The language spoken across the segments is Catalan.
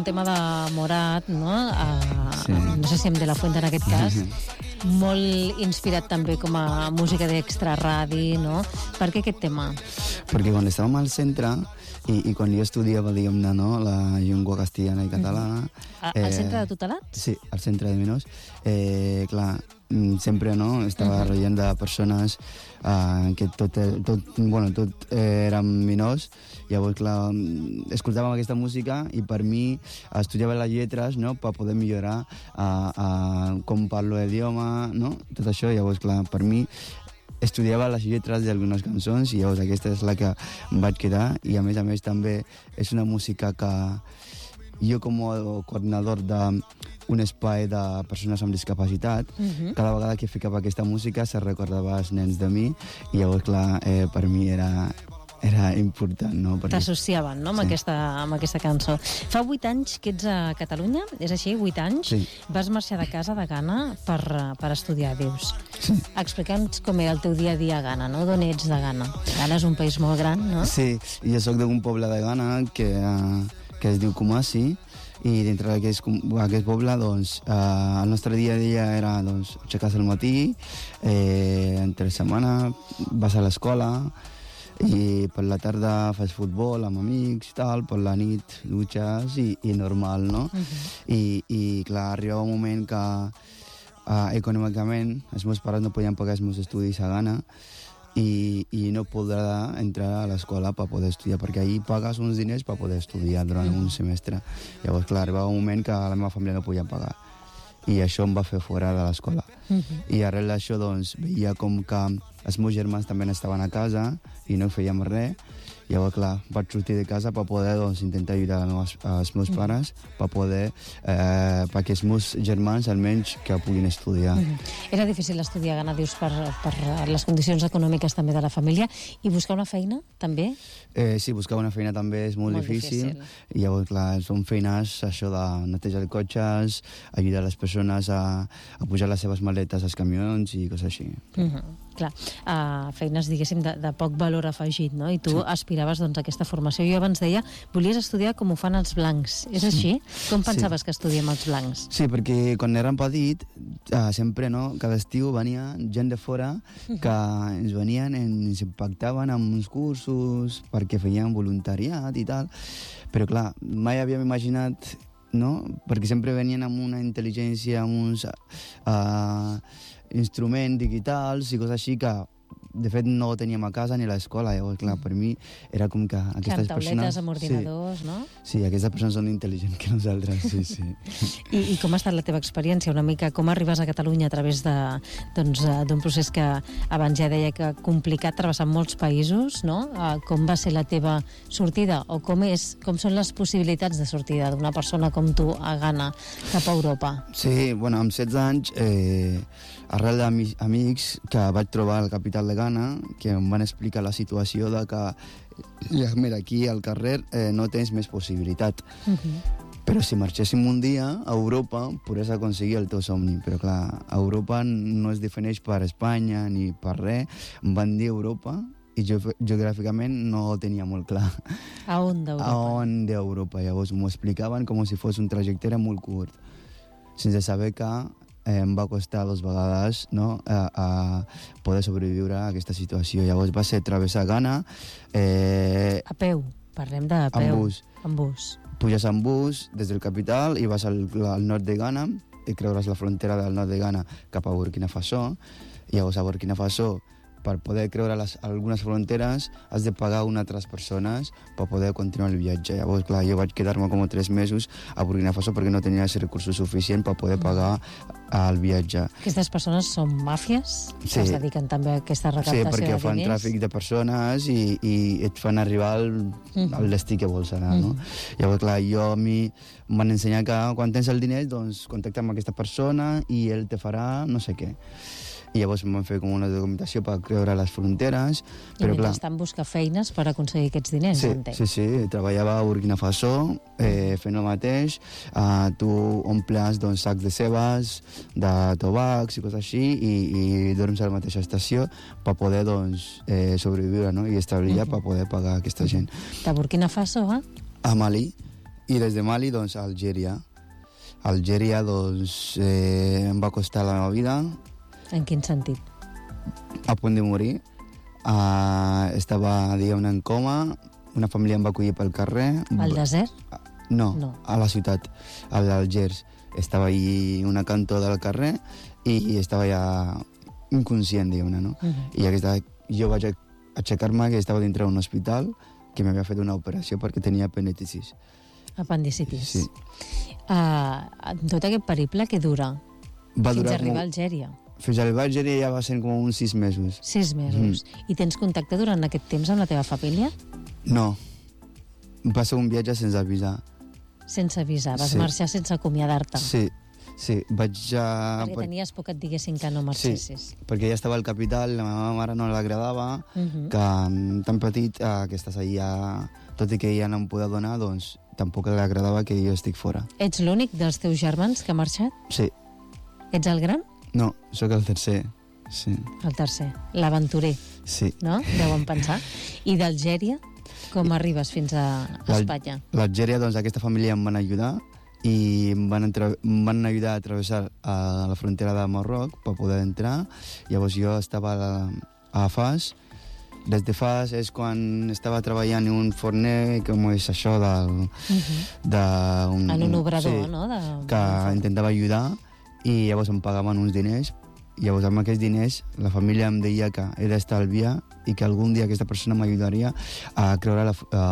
tema de Morat, no? No sé si em De La Fuente en aquest cas, molt inspirat també com a música d'extraradi, no? Per què aquest tema? Perquè quan estàvem al centre i quan jo estudiava, diguem-ne, no, la llengua castellana i catalana... Al centre de Tutelat? Sí, al centre de Menors. Clar, sempre no, estava rodeant de persones que tot eren menors. Llavors, clar, escoltàvem aquesta música i per mi estudiava les lletres, no?, per poder millorar com parlo l'idioma, no?, tot això. Llavors, clar, per mi estudiava les lletres d'algunes cançons i llavors aquesta és la que em vaig quedar, i a més també és una música que jo com a coordinador d'un espai de persones amb discapacitat, cada vegada que ficava aquesta música se recordava els nens de mi i llavors, clar, per mi era important, no? T'associaven, no?, amb aquesta cançó. Fa 8 anys que ets a Catalunya, és així, 8 anys? Sí. Vas marxar de casa de Ghana per estudiar, dius. Sí. Explica'ns com era el teu dia a dia a Ghana, no? D'on ets de Ghana? Ghana és un país molt gran, no? Sí, jo soc d'un poble de Ghana que es diu Kumasi, i dintre d'aquest poble, doncs, el nostre dia a dia era, doncs, aixecar-se al matí, entre setmana vas a l'escola, i per la tarda fas futbol amb amics i tal, per la nit dutxes i normal, no? I clar, arribava un moment que econòmicament els meus pares no podien pagar els meus estudis a Ghana i no podrà entrar a l'escola per poder estudiar, perquè ahir pagues uns diners per poder estudiar durant un semestre. Llavors, clar, arribava un moment que la meva família no podia pagar i això em va fer fora de l'escola. I arrel d'això, doncs, veia com que els meus germans també estaven a casa i no fèiem res. Llavors, clar, vaig sortir de casa per poder, doncs, intentar ajudar els meus pares perquè els meus germans almenys que puguin estudiar. Era difícil estudiar a Ghana, dius, per les condicions econòmiques també de la família, i buscar una feina també? Sí, buscar una feina també és molt difícil. I llavors, clar, són feines, això de netejar cotxes, ajudar les persones a pujar les seves maletes als camions i coses així. Clar, feines, diguéssim, de poc valor afegit, no? I tu aspiraves, doncs, a aquesta formació. Jo abans deia, volies estudiar com ho fan els blancs. És així? Com pensaves que estudiem els blancs? Sí, perquè quan érem petit, sempre, no?, cada estiu venia gent de fora que ens venien, ens impactaven amb uns cursos perquè feien voluntariat i tal, però clar, mai havíem imaginat, no?, perquè sempre venien amb una intel·ligència, amb uns instruments digitals i coses així que de fet no ho teníem a casa ni a l'escola. Llavors, clar, per mi era com que aquestes persones... Amb tauletes, amb ordinadors, no? Sí, aquestes persones són intel·ligents que nosaltres, sí. I com ha estat la teva experiència? Una mica, com arribes a Catalunya a través d'un procés que abans ja deia que complicat, travessant molts països, no? Com va ser la teva sortida? O com són les possibilitats de sortida d'una persona com tu a Ghana cap a Europa? Sí, bueno, amb 16 anys, arrel d'amics que vaig trobar a la capital de Ghana, que em van explicar la situació de que mira, aquí al carrer no tens més possibilitat. Però si marxéssim un dia a Europa podries aconseguir el teu somni. Però clar, Europa no es defineix per Espanya ni per res. Em van dir Europa i geogràficament no ho tenia molt clar. A on d'Europa? A on d'Europa. Llavors m'ho explicaven com si fos un trajecte molt curt, sense saber que em va costar 2 vegades, no?, a poder sobreviure a aquesta situació. Llavors va ser travessar Ghana... A peu, parlem de peu. Amb bus. Puges amb bus des del capital i vas al nord de Ghana i creuràs la frontera del nord de Ghana cap a Burkina Faso. Llavors a Burkina Faso, per poder creure algunes fronteres, has de pagar a altres persones per poder continuar el viatge. Llavors, clar, jo vaig quedar-me com 3 mesos a Burkina Faso perquè no tenia els recursos suficients per poder pagar el viatge. Aquestes persones són màfies? Sí. Que es dediquen també a aquesta recaptació de diners? Sí, perquè fan tràfic de persones i et fan arribar al destí que vols anar, no? Llavors, clar, a mi em van ensenyar que quan tens el diner, doncs contacta amb aquesta persona i ell te farà no sé què. I llavors em van fer com una documentació per creure les fronteres. I mentrestant buscar feines per aconseguir aquests diners, entenc. Sí, treballava a Burkina Faso fent el mateix. Tu omples sacs de cebes, de tabacs i coses així i dorms a la mateixa estació per poder sobreviure, no?, i establir per poder pagar aquesta gent. De Burkina Faso a Mali. I des de Mali, doncs, a Algèria. A Algèria, doncs, em va costar la meva vida. En quin sentit? A punt de morir. Estava, diguem-ne, en coma. Una família em va acollir pel carrer. Al desert? No, a la ciutat, a l'Algers. Estava allí una cantó del carrer i estava ja inconscient, diguem-ne, no? I jo vaig aixecar-me, que estava dintre d'un hospital, que m'havia fet una operació perquè tenia apendicitis. Apendicitis. Sí. Tot aquest periple que dura? Fins a arribar a Algèria? Fins a arribar a Algèria ja va ser com uns 6 mesos. 6 mesos. I tens contacte durant aquest temps amb la teva família? No. Va ser un viatge sense avisar. Sense avisar, vas marxar sense acomiadar-te. Sí, vaig ja... Perquè tenies por que et diguessin que no marxessis. Sí, perquè ja estava al capital, la meva mare no l'agradava, que tan petit que estàs allà, tot i que ella no em podia donar, doncs tampoc li agradava que jo estic fora. Ets l'únic dels teus germans que ha marxat? Sí. Ets el gran? No, sóc el tercer. Sí. El tercer, l'aventurer. Sí. No? Deuen pensar. I d'Algèria, com arribes fins a Espanya? L'Algèria, doncs, aquesta família em van ajudar i em van ajudar a travessar la frontera de Marroc per poder entrar. Llavors jo estava a Fas. Des de Fas és quan estava treballant en un forner, com és això en un obrador, no? Que intentava ajudar i llavors em pagaven uns diners. Llavors amb aquests diners la família em deia que he d'estalviar i que algun dia aquesta persona m'ajudaria a creure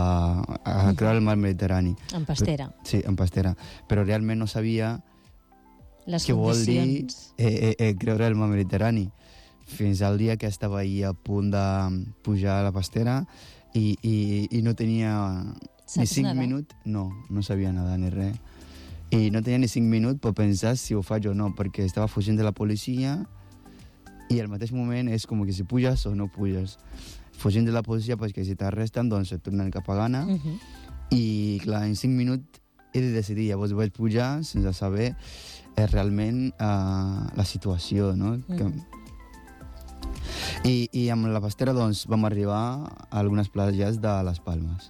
el mar Mediterrani. En pastera. Sí, en pastera. Però realment no sabia què vol dir creure el mar Mediterrani. Fins al dia que estava ahí a punt de pujar a la pastera i no tenia ni 5 minuts. No sabia nedar ni res. I no tenia ni 5 minuts per pensar si ho faig o no, perquè estava fugint de la policia i al mateix moment és com que si puges o no puges. Fugint de la policia perquè si t'arresten doncs et tornen cap a Ghana i clar, en 5 minuts he de decidir. Llavors vaig pujar sense saber realment la situació, no? I amb la pastera doncs vam arribar a algunes platges de les Palmes.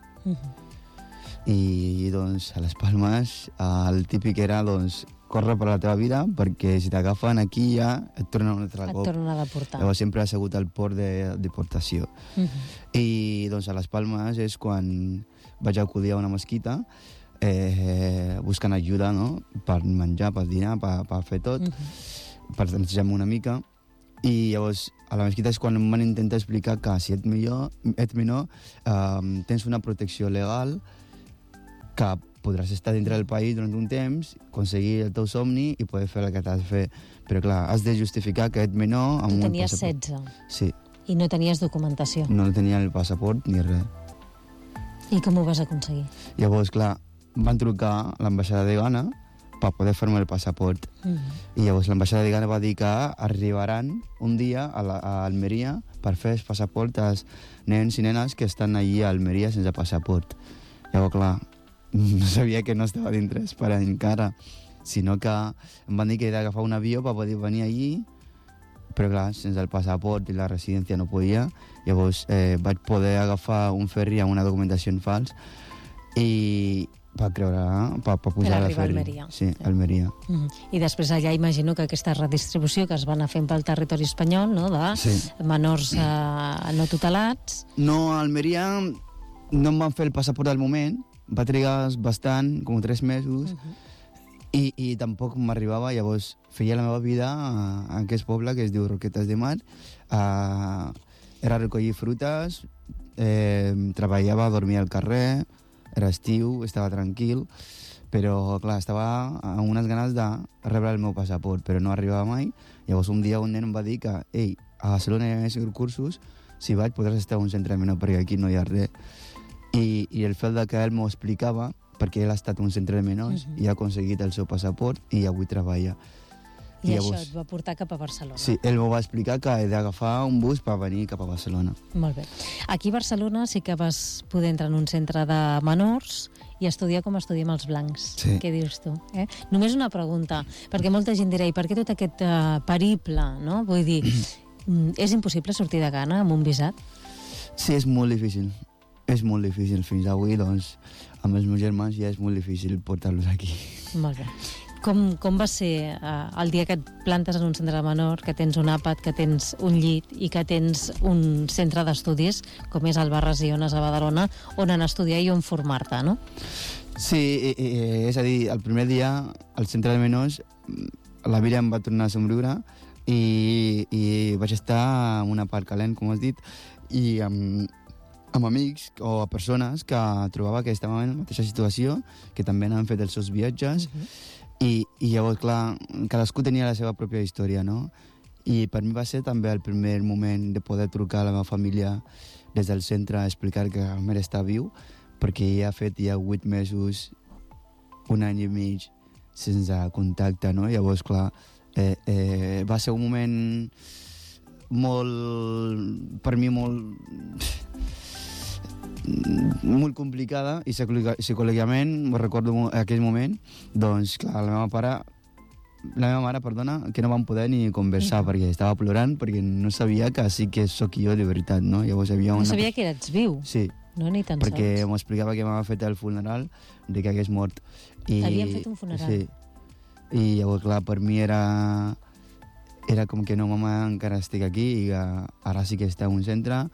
I doncs a les Palmes el típic era doncs córrer per la teva vida perquè si t'agafen aquí ja et tornen un altre cop. Et tornen a deportar. Llavors sempre ha sigut el port de deportació. I doncs a les Palmes és quan vaig acudir a una mesquita buscant ajuda, no? Per menjar, per dinar, per fer tot, per transitar-me una mica. I llavors a la mesquita és quan em van intentar explicar que si ets menor tens una protecció legal que podràs estar dintre del país durant un temps, aconseguir el teu somni i poder fer el que t'has de fer. Però clar, has de justificar que ets menor amb un passaport. Tu tenies 16. Sí. I no tenies documentació. No tenia el passaport ni res. I com ho vas aconseguir? Llavors, clar, van trucar a l'ambaixada de Ghana per poder fer-me el passaport. I llavors l'ambaixada de Ghana va dir que arribaran un dia a Almeria per fer el passaport als nens i nenes que estan allí a Almeria sense passaport. Llavors, clar, no sabia que no estava dintre Espanya encara, sinó que em van dir que he d'agafar un avió per poder venir allí, però clar, sense el passaport i la residència no podia. Llavors vaig poder agafar un ferri amb una documentació en fals i per pujar a la ferri. Almeria. Sí, Almeria. I després allà imagino que aquesta redistribució que es va anar fent pel territori espanyol, no?, de menors no tutelats. No, a Almeria no em van fer el passaport al moment, va trigar bastant, com 3 mesos, i tampoc m'arribava. Llavors feia la meva vida a aquest poble que es diu Roquetes de Mar. Era recollir frutes, treballava, dormia al carrer, era estiu, estava tranquil, però clar, estava amb unes ganes de rebre el meu passaport, però no arribava mai. Llavors un dia un nen em va dir que a Barcelona hi ha cursos, si vaig podràs estar a un centre menor perquè aquí no hi ha res. I el fet que ell m'ho explicava, perquè ell ha estat a un centre de menors i ha aconseguit el seu passaport i avui treballa. I llavors, això et va portar cap a Barcelona. Sí, ell m'ho va explicar que he d'agafar un bus per venir cap a Barcelona. Molt bé. Aquí a Barcelona sí que vas poder entrar en un centre de menors i estudiar com estudiem els blancs. Sí. Què dius tu? Només una pregunta, perquè molta gent dirà, i per què tot aquest periple, no? Vull dir, és impossible sortir de Ghana amb un visat? Sí, és molt difícil. És molt difícil fins avui, doncs, amb els meus germans ja és molt difícil portar-los aquí. Molt bé. Com va ser el dia que et plantes en un centre de menor, que tens un àpat, que tens un llit i que tens un centre d'estudis, com és el Barres i Ones a Badalona, on anar a estudiar i on formar-te, no? Sí, és a dir, el primer dia al centre de menors la vida em va tornar a somriure i vaig estar en una part calent, com has dit, i amb amics o persones que trobava que estaven en la mateixa situació, que també han fet els seus viatges, i llavors, clar, cadascú tenia la seva pròpia història, no? I per mi va ser també el primer moment de poder trucar a la meva família des del centre a explicar que el meu està viu, perquè ja ha fet 8 mesos, un any i mig, sense contacte, no? Llavors, clar, va ser un moment per mi molt complicada, i psicològicament me recordo aquell moment, doncs clar, la meva mare, que no vam poder ni conversar perquè estava plorant, perquè no sabia que sí que sóc jo de veritat, no? Llavors no sabia que eres viu. Sí, no, ni tan perquè sols. m'explicava que m'havia fet el funeral de que hagués mort. T'havien fet un funeral? Sí, i llavors clar, per mi era com que no, mama, encara estic aquí i ara sí que està en un centre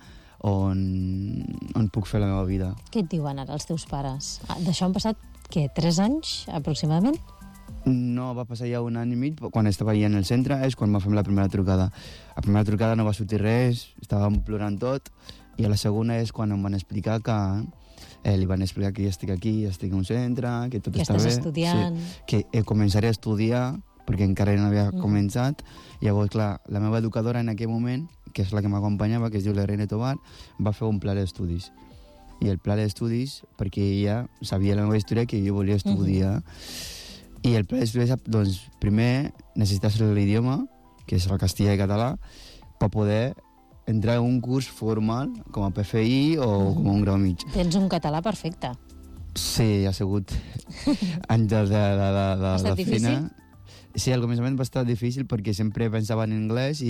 on puc fer la meva vida. Què et diuen ara els teus pares? D'això han passat, què, 3 anys aproximadament? No, va passar ja un any i mig, quan estava allà en el centre, és quan va fer la primera trucada. La primera trucada no va sortir res, estàvem plorant tot, i a la segona és quan em van explicar que li van explicar que ja estic aquí, ja estic en un centre, que tot està bé. Que estàs estudiant. Sí, que començaré a estudiar, perquè encara no havia començat. Llavors, clar, la meva educadora en aquell moment, que és la que m'acompanyava, que es diu l'Irene Tobar, va fer un pla d'estudis. I el pla d'estudis, perquè ella sabia la meva història, que jo volia estudiar. I el pla d'estudis, doncs, primer necessites l'idioma, que és el castellà i català, per poder entrar en un curs formal, com a PFI o com a un grau mig. Tens un català perfecte. Sí, ha sigut anys de feina. Sí, al començament va estar difícil perquè sempre pensava en anglès,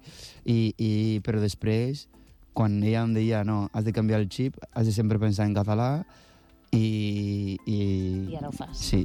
però després, quan ella em deia no, has de canviar el xip, has de sempre pensar en català I ara ho fas. Sí.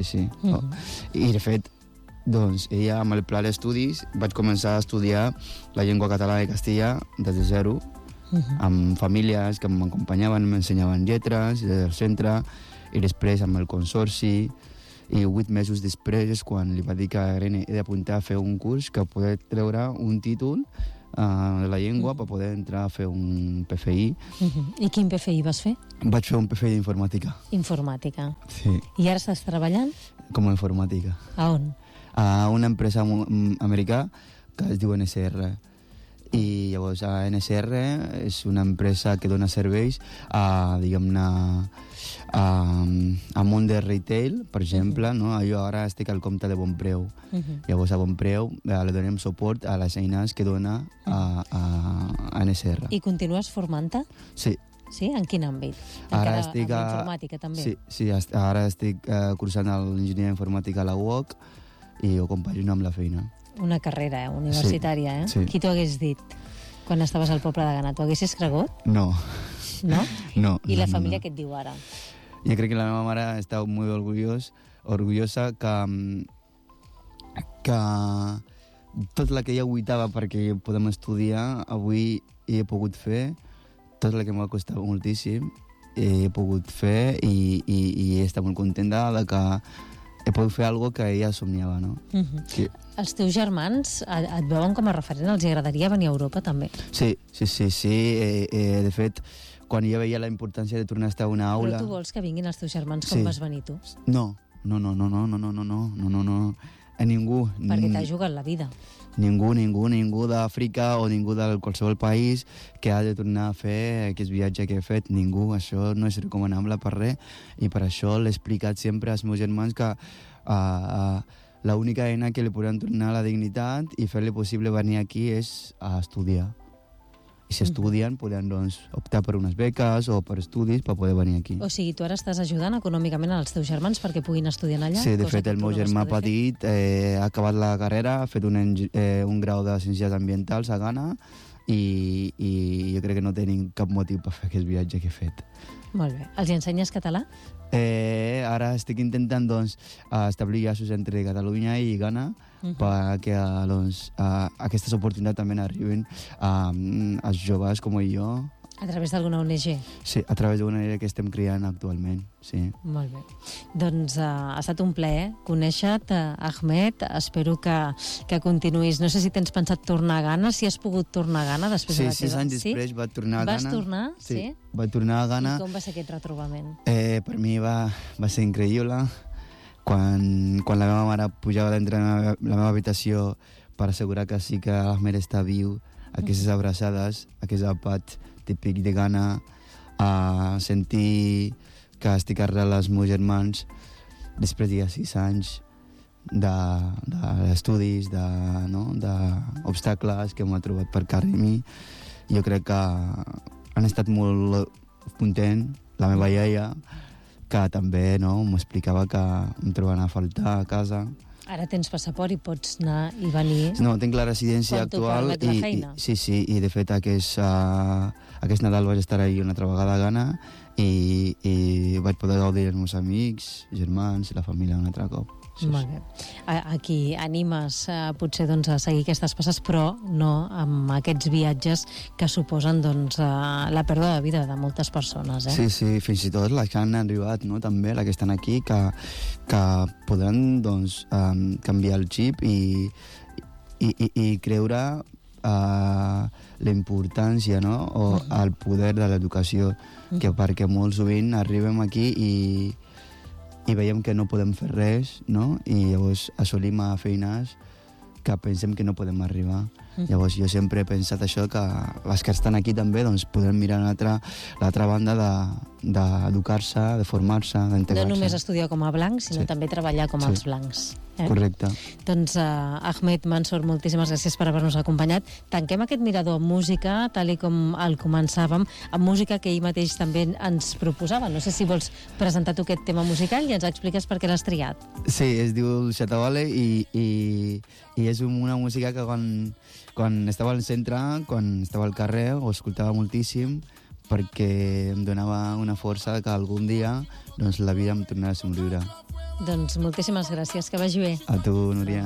I de fet, doncs, ella amb el pla d'estudis vaig començar a estudiar la llengua catalana i castellà des de zero, amb famílies que m'acompanyaven, m'ensenyaven lletres del centre, i després amb el consorci. I 8 mesos després és quan li va dir que he d'apuntar a fer un curs que poder treure un títol de la llengua per poder entrar a fer un PFI. I quin PFI vas fer? Vaig fer un PFI d'informàtica. Informàtica. Sí. I ara estàs treballant? Com a informàtica. A on? A una empresa americana que es diu NSR. I llavors NSR és una empresa que dona serveis a, diguem-ne, a món de retail, per exemple, no? Jo ara estic al compte de Bonpreu. Llavors a Bonpreu li donem suport a les eines que dona a NSR. I continues formant-te? Sí. Sí? En quin àmbit? Ara estic en informàtica, també? Sí, ara estic cursant l'enginyeria informàtica a la UOC i ho compagino amb la feina. Una carrera universitària, eh? Sí. Qui t'ho hagués dit quan estaves al poble de Gana? T'ho haguessis cregut? No. No? No. I la família què et diu ara? Jo crec que la meva mare està molt orgullosa que tot el que ella lluitava perquè podem estudiar, avui he pogut fer, tot el que m'ha costat moltíssim, he pogut fer i està molt contenta de que he pogut fer alguna que ella somniava, no? Sí. Els teus germans et veuen com a referent? Els agradaria venir a Europa, també? Sí. De fet, quan jo veia la importància de tornar a estar a una aula... Però tu vols que vinguin els teus germans com vas venir tu? No. A ningú. Perquè t'has jugat la vida. Ningú d'Àfrica o ningú de qualsevol país que ha de tornar a fer aquest viatge que he fet. Ningú. Això no és recomanable per res, i per això l'he explicat sempre als meus germans que l'única eina que li podran tornar la dignitat i fer-li possible venir aquí és a estudiar. I si estudien, podran doncs, optar per unes beques o per estudis per poder venir aquí. O sigui, tu ara estàs ajudant econòmicament als teus germans perquè puguin estudiar allà? Sí, de fet, el meu germà petit ha acabat la carrera, ha fet un grau de Ciències Ambientals a Ghana i jo crec que no tenim cap motiu per fer aquest viatge que he fet. Molt bé. Els hi ensenyes català? Ara estic intentant doncs, establir llaços entre Catalunya i Ghana perquè doncs, aquestes oportunitats també arribin als joves com jo. A través d'alguna ONG? Sí, a través d'una ONG que estem criant actualment, sí. Molt bé. Doncs ha estat un plaer conèixer-te, Ahmed. Espero que continuïs. No sé si tens pensat tornar a Ghana, si has pogut tornar a Ghana després de la teva... Sí, 6 anys després vaig tornar a Ghana. Vas tornar? Sí. Vaig tornar a Ghana. I com va ser aquest retrobament? Per mi va ser increïble. Quan la meva mare pujava dintre la meva habitació per assegurar que sí que l'Ahmed està viu, aquestes abraçades, aquest àpat típic de Ghana, sentir que estic arrel als meus germans després de 6 anys d'estudis, d'obstacles que m'ha trobat per camí. Jo crec que han estat molt content, la meva iaia, que també m'explicava que em trobaven a faltar a casa. Ara tens passaport i pots anar i venir... No, tinc la residència actual. Quan t'ho permet la feina. Sí, i de fet aquest Nadal vaig estar ahir una altra vegada a Ghana i vaig poder gaudir els meus amics, germans i la família un altre cop. Sí, molt bé. Aquí animes potser doncs, a seguir aquestes passes, però no amb aquests viatges que suposen doncs, la pèrdua de vida de moltes persones. Sí, fins i tot les que han arribat, també, les que estan aquí, que podran doncs, canviar el xip i creure la importància o el poder de l'educació, que perquè molt sovint arribem aquí i veiem que no podem fer res, i llavors assolim a feines que pensem que no podem arribar. Llavors jo sempre he pensat això, que les que estan aquí també doncs, podran mirar l'altra banda d'educar-se, de formar-se, d'integrar-se. No només estudiar com a blancs, sinó també treballar com els blancs. Correcte. Doncs Ahmed Mansour, moltíssimes gràcies per haver-nos acompanyat. Tanquem aquest mirador amb música, tal i com el començàvem, amb música que ell mateix també ens proposava. No sé si vols presentar tu aquest tema musical i ens expliques per què l'has triat. Sí, es diu Xatawale i és una música que quan estava al centre, quan estava al carrer, ho escoltava moltíssim perquè em donava una força que algun dia doncs, la vida em tornarà a somriure. Doncs moltíssimes gràcies, que vagi bé. A tu, Núria.